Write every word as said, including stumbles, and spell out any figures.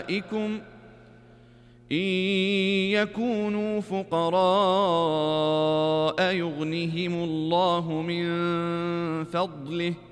فقراءكم إن يكونوا فقراء يغنهم الله من فضله